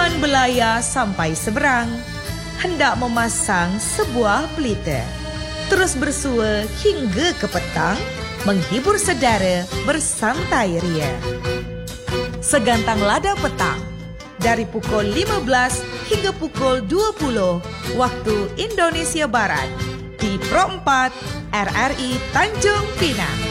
Iman belaya sampai seberang, hendak memasang sebuah pelita. Terus bersua hingga ke petang, menghibur saudara bersantai ria. Segantang lada petang, dari pukul 15 hingga pukul 20 waktu Indonesia Barat, di Pro 4 RRI Tanjung Pinang.